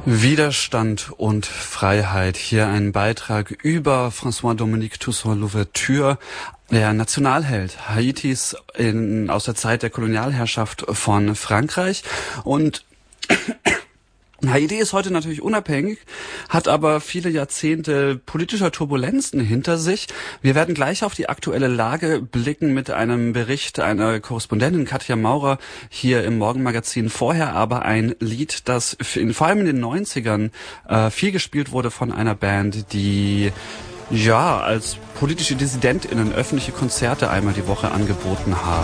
Widerstand und Freiheit. Hier ein Beitrag über François-Dominique Toussaint-Louverture, der Nationalheld Haitis aus der Zeit der Kolonialherrschaft von Frankreich. Und Haiti ist heute natürlich unabhängig, hat aber viele Jahrzehnte politischer Turbulenzen hinter sich. Wir werden gleich auf die aktuelle Lage blicken mit einem Bericht einer Korrespondentin Katja Maurer hier im Morgenmagazin. Vorher aber ein Lied, das vor allem in den 90ern viel gespielt wurde von einer Band, die als politische DissidentInnen öffentliche Konzerte einmal die Woche angeboten haben.